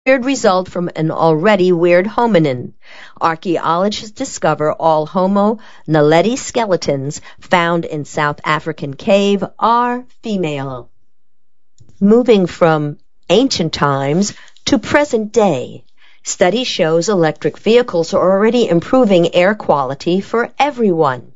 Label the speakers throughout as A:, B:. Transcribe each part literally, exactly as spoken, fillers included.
A: weird result from an already weird hominin. Archaeologists discover all Homo naledi skeletons found in South African cave are female. Moving from ancient times to present day, study shows electric vehicles are already improving air quality for everyone.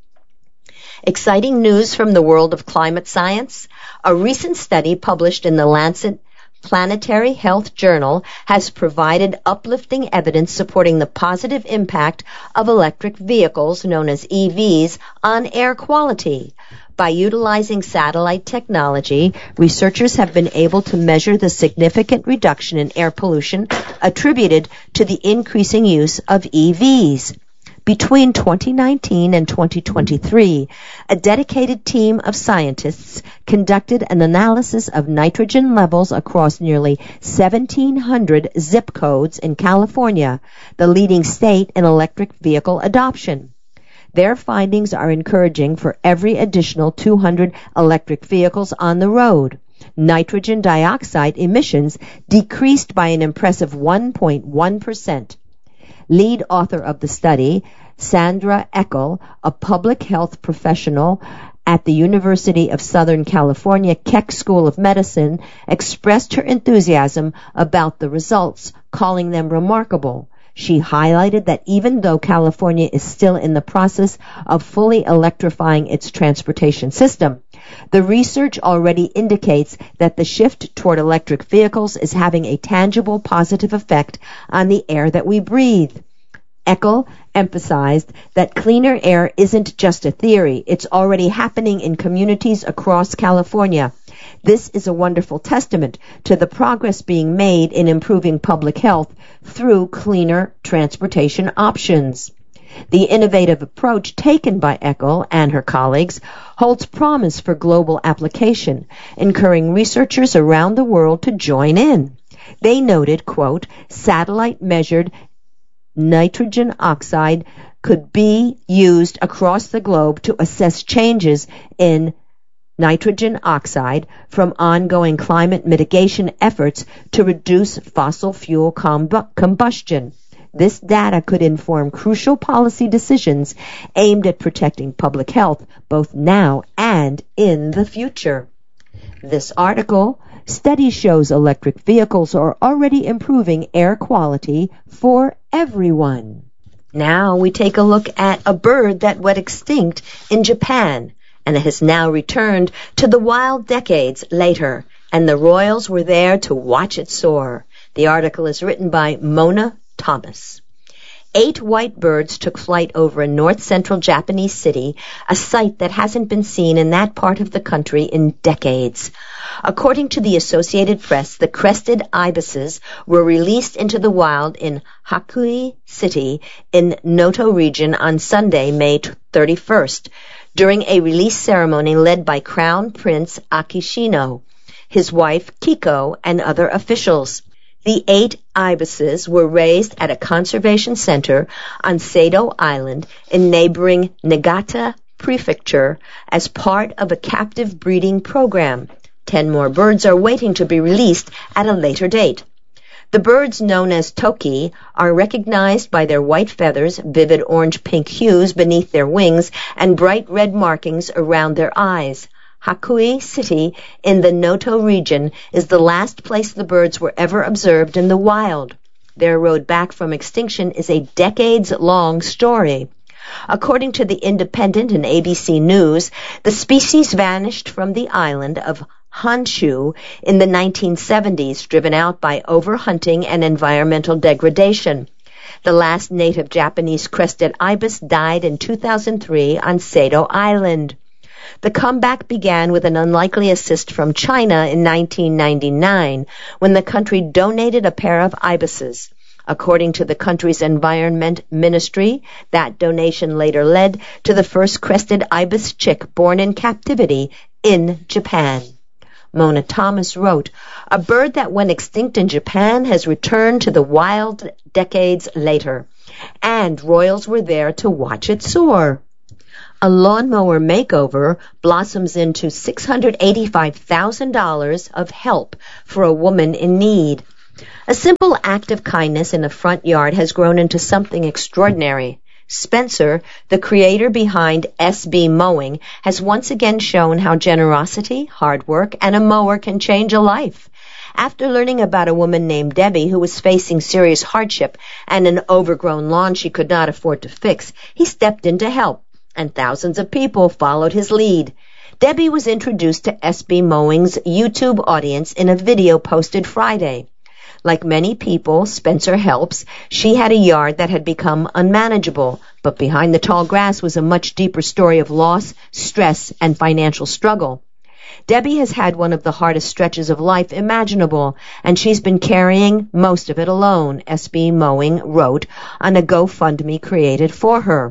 A: Exciting news from the world of climate science. A recent study published in the Lancet Planetary Health Journal has provided uplifting evidence supporting the positive impact of electric vehicles, known as E Vs, on air quality. By utilizing satellite technology, researchers have been able to measure the significant reduction in air pollution attributed to the increasing use of E Vs. Between twenty nineteen and twenty twenty-three, a dedicated team of scientists conducted an analysis of nitrogen levels across nearly seventeen hundred zip codes in California, the leading state in electric vehicle adoption. Their findings are encouraging for every additional two hundred electric vehicles on the road. Nitrogen dioxide emissions decreased by an impressive one point one percent. Lead author of the study, Sandra Eckel, a public health professional at the University of Southern California Keck School of Medicine, expressed her enthusiasm about the results, calling them remarkable. She highlighted that even though California is still in the process of fully electrifying its transportation system, the research already indicates that the shift toward electric vehicles is having a tangible positive effect on the air that we breathe. Eckel emphasized that cleaner air isn't just a theory, it's already happening in communities across California. This is a wonderful testament to the progress being made in improving public health through cleaner transportation options. The innovative approach taken by Eckel and her colleagues holds promise for global application, encouraging researchers around the world to join in. They noted, quote, satellite-measured nitrogen oxide could be used across the globe to assess changes in nitrogen oxide from ongoing climate mitigation efforts to reduce fossil fuel comb- combustion. This data could inform crucial policy decisions aimed at protecting public health both now and in the future. This article, study shows electric vehicles are already improving air quality for everyone. Now we take a look at a bird that went extinct in Japan and has now returned to the wild decades later, and the royals were there to watch it soar. The article is written by Mona Thomas. Eight white birds took flight over a north-central Japanese city, a sight that hasn't been seen in that part of the country in decades. According to the Associated Press, the crested ibises were released into the wild in Hakui City in Noto region on Sunday, May thirty-first, during a release ceremony led by Crown Prince Akishino, his wife Kiko, and other officials. The eight ibises were raised at a conservation center on Sado Island in neighboring Niigata Prefecture as part of a captive breeding program. Ten more birds are waiting to be released at a later date. The birds, known as toki, are recognized by their white feathers, vivid orange-pink hues beneath their wings, and bright red markings around their eyes. Hakui City in the Noto region is the last place the birds were ever observed in the wild. Their road back from extinction is a decades-long story. According to The Independent and A B C News, the species vanished from the island of Honshu in the nineteen seventies, driven out by overhunting and environmental degradation. The last native Japanese crested ibis died in two thousand three on Sado Island. The comeback began with an unlikely assist from China in nineteen ninety-nine, when the country donated a pair of ibises. According to the country's Environment Ministry, that donation later led to the first crested ibis chick born in captivity in Japan. Mona Thomas wrote, "A bird that went extinct in Japan has returned to the wild decades later, and royals were there to watch it soar." A lawnmower makeover blossoms into six hundred eighty-five thousand dollars of help for a woman in need. A simple act of kindness in the front yard has grown into something extraordinary. Spencer, the creator behind S B Mowing, has once again shown how generosity, hard work, and a mower can change a life. After learning about a woman named Debbie who was facing serious hardship and an overgrown lawn she could not afford to fix, he stepped in to help, and thousands of people followed his lead. Debbie was introduced to S B Mowing's YouTube audience in a video posted Friday. Like many people Spencer helps, she had a yard that had become unmanageable, but behind the tall grass was a much deeper story of loss, stress, and financial struggle. Debbie has had one of the hardest stretches of life imaginable, and she's been carrying most of it alone, S B Mowing wrote on a GoFundMe created for her.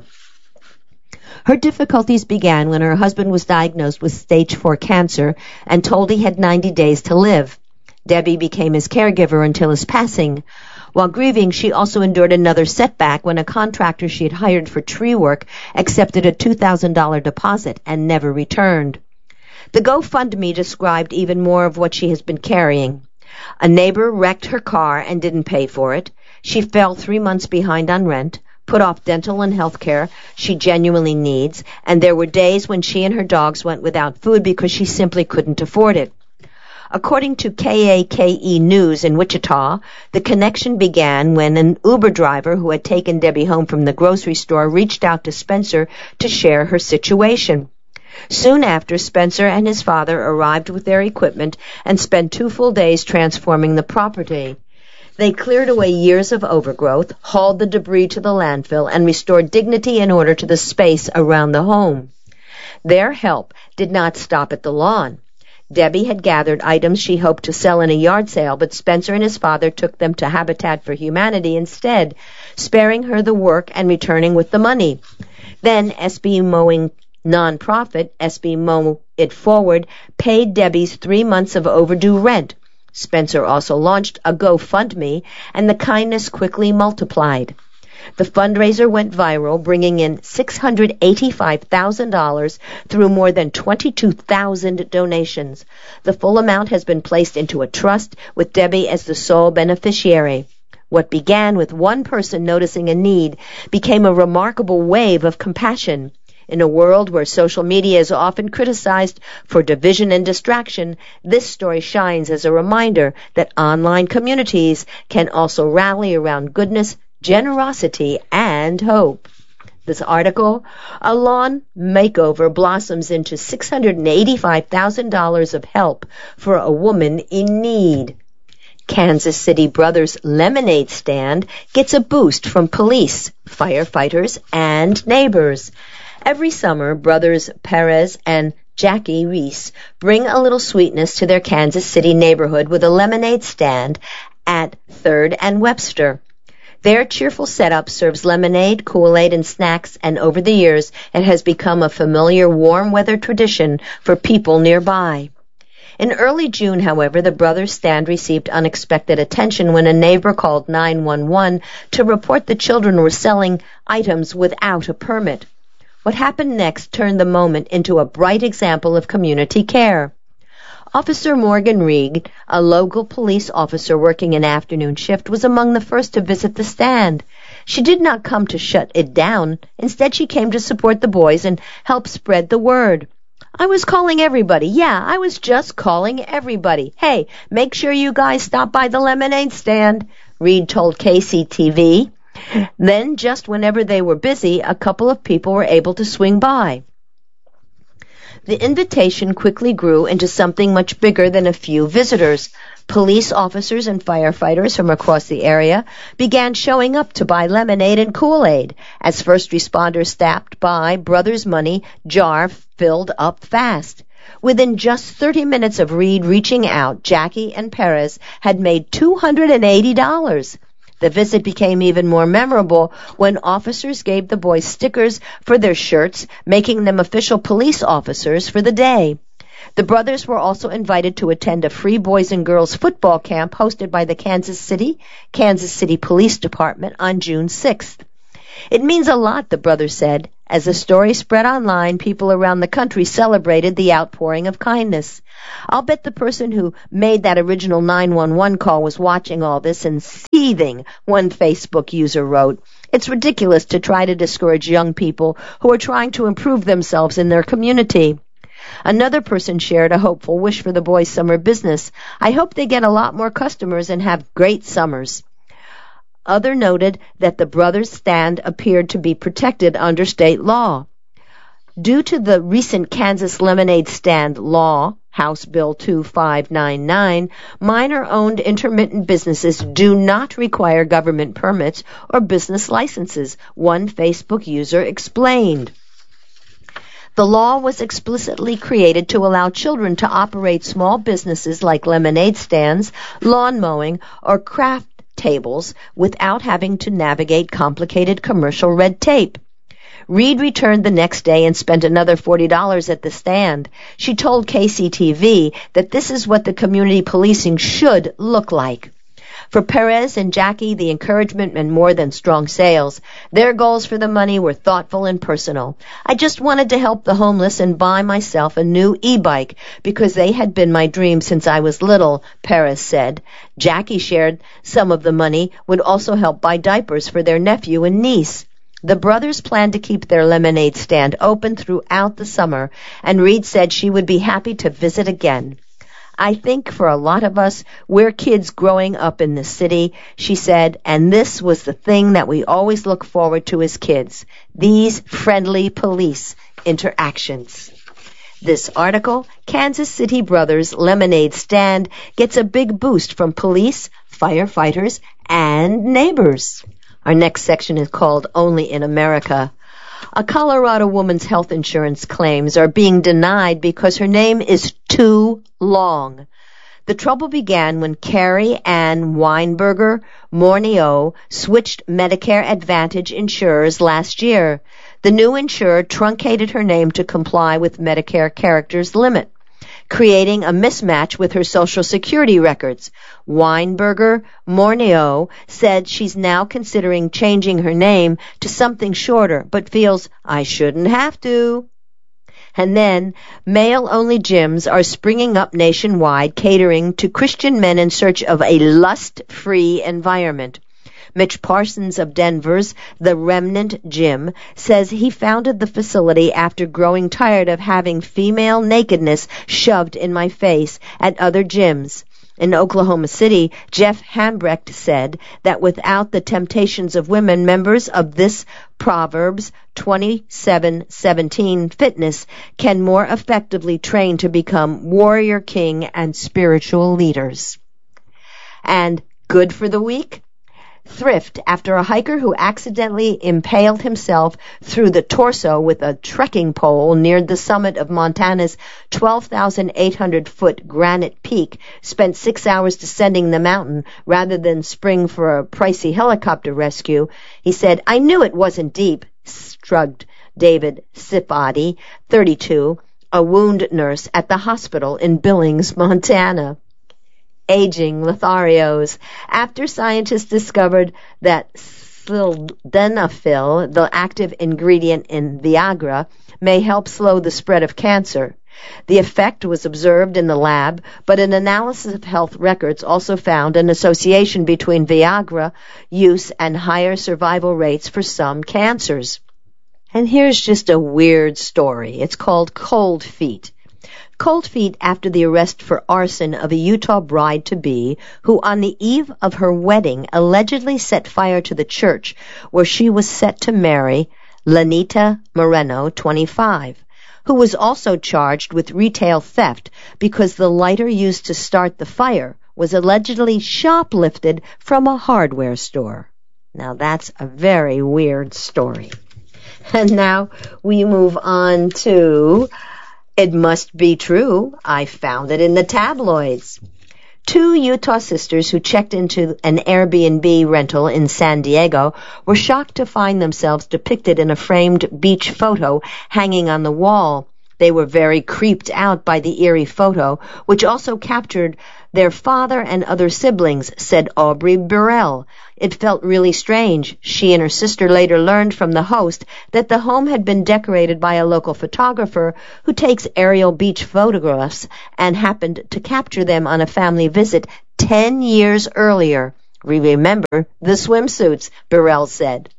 A: Her difficulties began when her husband was diagnosed with stage four cancer and told he had ninety days to live. Debbie became his caregiver until his passing. While grieving, she also endured another setback when a contractor she had hired for tree work accepted a two thousand dollars deposit and never returned. The GoFundMe described even more of what she has been carrying. A neighbor wrecked her car and didn't pay for it. She fell three months behind on rent, put off dental and health care she genuinely needs, and there were days when she and her dogs went without food because she simply couldn't afford it. According to K A K E News in Wichita, the connection began when an Uber driver who had taken Debbie home from the grocery store reached out to Spencer to share her situation. Soon after, Spencer and his father arrived with their equipment and spent two full days transforming the property. They cleared away years of overgrowth, hauled the debris to the landfill, and restored dignity and order to the space around the home. Their help did not stop at the lawn. Debbie had gathered items she hoped to sell in a yard sale, but Spencer and his father took them to Habitat for Humanity instead, sparing her the work and returning with the money. Then S B Mowing nonprofit, S B Mow It Forward, paid Debbie's three months of overdue rent. Spencer also launched a GoFundMe, and the kindness quickly multiplied. The fundraiser went viral, bringing in six hundred eighty-five thousand dollars through more than twenty-two thousand donations. The full amount has been placed into a trust with Debbie as the sole beneficiary. What began with one person noticing a need became a remarkable wave of compassion. In a world where social media is often criticized for division and distraction, this story shines as a reminder that online communities can also rally around goodness, generosity, and hope. This article, a lawn makeover blossoms into six hundred eighty-five thousand dollars of help for a woman in need. Kansas City Brothers lemonade stand gets a boost from police, firefighters, and neighbors. Every summer, brothers Perez and Jackie Reese bring a little sweetness to their Kansas City neighborhood with a lemonade stand at third and Webster. Their cheerful setup serves lemonade, Kool-Aid, and snacks, and over the years it has become a familiar warm weather tradition for people nearby. In early June, however, the brothers' stand received unexpected attention when a neighbor called nine one one to report the children were selling items without a permit. What happened next turned the moment into a bright example of community care. Officer Morgan Reed, a local police officer working an afternoon shift, was among the first to visit the stand. She did not come to shut it down. Instead, she came to support the boys and help spread the word. I was calling everybody. Yeah, I was just calling everybody. Hey, make sure you guys stop by the lemonade stand, Reed told K C T V. Then, just whenever they were busy, a couple of people were able to swing by. The invitation quickly grew into something much bigger than a few visitors. Police officers and firefighters from across the area began showing up to buy lemonade and Kool-Aid. As first responders stopped by, Brothers' Money jar filled up fast. Within just thirty minutes of Reed reaching out, Jackie and Perez had made two hundred eighty dollars. The visit became even more memorable when officers gave the boys stickers for their shirts, making them official police officers for the day. The brothers were also invited to attend a free boys and girls football camp hosted by the Kansas City, Kansas City Police Department on June sixth. It means a lot, the brothers said, As the story spread online, people around the country celebrated the outpouring of kindness. I'll bet the person who made that original nine one one call was watching all this and seething, one Facebook user wrote. It's ridiculous to try to discourage young people who are trying to improve themselves in their community. Another person shared a hopeful wish for the boys' summer business. I hope they get a lot more customers and have great summers. Other noted that the brothers' stand appeared to be protected under state law. Due to the recent Kansas lemonade stand law, House Bill two five nine nine, minor-owned intermittent businesses do not require government permits or business licenses, one Facebook user explained. The law was explicitly created to allow children to operate small businesses like lemonade stands, lawn mowing, or craft tables without having to navigate complicated commercial red tape. Reed returned the next day and spent another forty dollars at the stand. She told K C T V that this is what the community policing should look like. For Perez and Jackie, the encouragement meant more than strong sales. Their goals for the money were thoughtful and personal. I just wanted to help the homeless and buy myself a new e-bike because they had been my dream since I was little, Perez said. Jackie shared some of the money would also help buy diapers for their nephew and niece. The brothers planned to keep their lemonade stand open throughout the summer, and Reed said she would be happy to visit again. I think for a lot of us, we're kids growing up in the city, she said, and this was the thing that we always look forward to as kids, these friendly police interactions. This article, Kansas City Brothers Lemonade Stand, gets a big boost from police, firefighters, and neighbors. Our next section is called Only in America. A Colorado woman's health insurance claims are being denied because her name is too long. The trouble began when Carrie Ann Weinberger Morneau switched Medicare Advantage insurers last year. The new insurer truncated her name to comply with Medicare characters limit, creating a mismatch with her Social Security records. Weinberger Morneau said she's now considering changing her name to something shorter, but feels, I shouldn't have to. And then, male-only gyms are springing up nationwide, catering to Christian men in search of a lust-free environment. Mitch Parsons of Denver's The Remnant Gym says he founded the facility after growing tired of having female nakedness shoved in my face at other gyms. In Oklahoma City, Jeff Hambrecht said that without the temptations of women, members of this Proverbs twenty-seven seventeen fitness can more effectively train to become warrior king and spiritual leaders. And good for the week? Thrift after a hiker who accidentally impaled himself through the torso with a trekking pole near the summit of Montana's twelve thousand eight hundred foot Granite Peak spent six hours descending the mountain rather than spring for a pricey helicopter rescue. He said, I knew it wasn't deep, shrugged David Sifadi, thirty-two, a wound nurse at the hospital in Billings, Montana. Aging Lotharios. After scientists discovered that sildenafil, the active ingredient in Viagra, may help slow the spread of cancer. The effect was observed in the lab, but an analysis of health records also found an association between Viagra use and higher survival rates for some cancers. And here's just a weird story. It's called Cold Feet. Cold feet after the arrest for arson of a Utah bride-to-be who on the eve of her wedding allegedly set fire to the church where she was set to marry Lanita Moreno, twenty-five, who was also charged with retail theft because the lighter used to start the fire was allegedly shoplifted from a hardware store. Now that's a very weird story. And now we move on to It Must Be True. I found it in the tabloids. Two Utah sisters who checked into an Airbnb rental in San Diego were shocked to find themselves depicted in a framed beach photo hanging on the wall. They were very creeped out by the eerie photo, which also captured their father and other siblings, said Aubrey Burrell. It felt really strange. She and her sister later learned from the host that the home had been decorated by a local photographer who takes aerial beach photographs and happened to capture them on a family visit ten years earlier. We remember the swimsuits, Burrell said.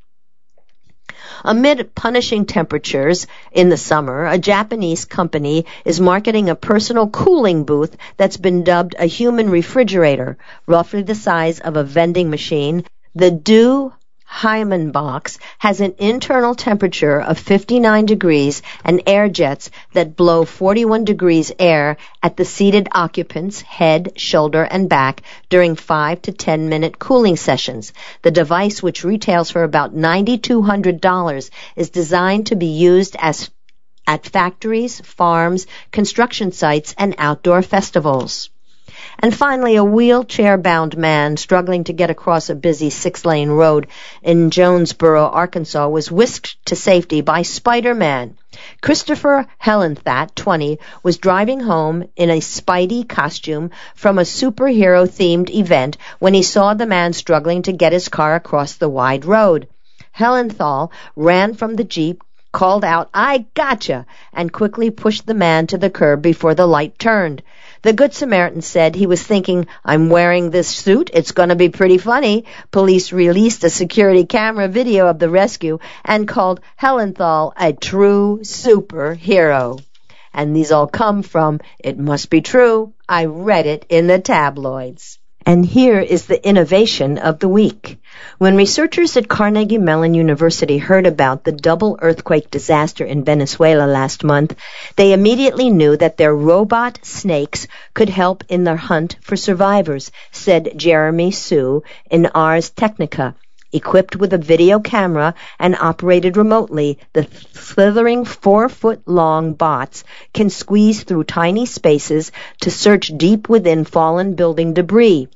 A: Amid punishing temperatures in the summer, a Japanese company is marketing a personal cooling booth that's been dubbed a human refrigerator, roughly the size of a vending machine. The Do Hyman box has an internal temperature of fifty-nine degrees and air jets that blow forty-one degrees air at the seated occupants' head, shoulder, and back during five to ten minute cooling sessions. The device, which retails for about nine thousand two hundred dollars, is designed to be used as at factories, farms, construction sites, and outdoor festivals. And finally, a wheelchair-bound man struggling to get across a busy six-lane road in Jonesboro, Arkansas, was whisked to safety by Spider-Man. Christopher Helenthat, twenty, was driving home in a Spidey costume from a superhero-themed event when he saw the man struggling to get his car across the wide road. Helenthal ran from the Jeep, called out, "I gotcha," and quickly pushed the man to the curb before the light turned. The Good Samaritan said he was thinking, "I'm wearing this suit. It's going to be pretty funny." Police released a security camera video of the rescue and called Helenthal a true superhero. And these all come from It Must Be True. I read it in the tabloids. And here is the innovation of the week. When researchers at Carnegie Mellon University heard about the double earthquake disaster in Venezuela last month, they immediately knew that their robot snakes could help in their hunt for survivors, said Jeremy Sue in Ars Technica. Equipped with a video camera and operated remotely, the slithering four-foot-long bots can squeeze through tiny spaces to search deep within fallen building debris.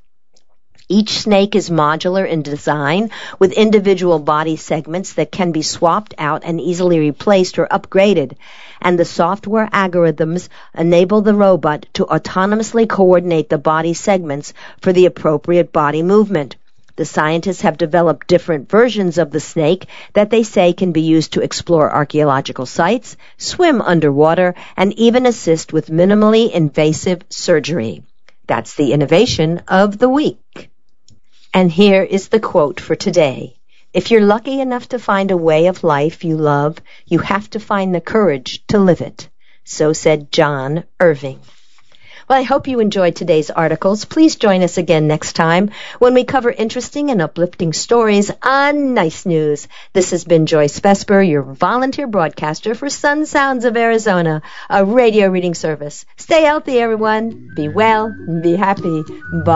A: Each snake is modular in design, with individual body segments that can be swapped out and easily replaced or upgraded, and the software algorithms enable the robot to autonomously coordinate the body segments for the appropriate body movement. The scientists have developed different versions of the snake that they say can be used to explore archaeological sites, swim underwater, and even assist with minimally invasive surgery. That's the innovation of the week. And here is the quote for today. If you're lucky enough to find a way of life you love, you have to find the courage to live it. So said John Irving. Well, I hope you enjoyed today's articles. Please join us again next time when we cover interesting and uplifting stories on Nice News. This has been Joyce Vesper, your volunteer broadcaster for Sun Sounds of Arizona, a radio reading service. Stay healthy, everyone. Be well and be happy. Bye.